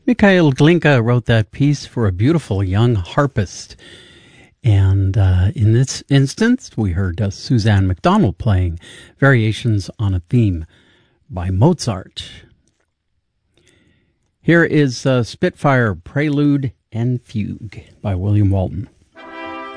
Mikhail Glinka wrote that piece for a beautiful young harpist. And in this instance, we heard Suzanne MacDonald playing Variations on a Theme by Mozart. Here is Spitfire Prelude and Fugue by William Walton.